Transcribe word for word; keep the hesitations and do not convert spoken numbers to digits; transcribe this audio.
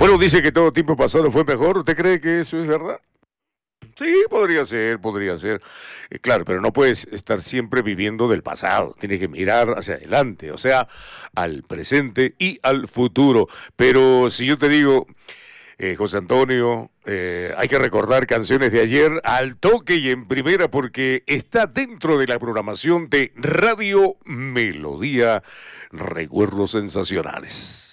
Bueno, dice que todo tiempo pasado fue mejor. ¿Usted cree que eso es verdad? Sí, podría ser, podría ser. Eh, claro, pero no puedes estar siempre viviendo del pasado. Tienes que mirar hacia adelante, o sea, al presente y al futuro. Pero si yo te digo, eh, José Antonio, eh, hay que recordar canciones de ayer al toque y en primera porque está dentro de la programación de Radio Melodía, Recuerdos Sensacionales.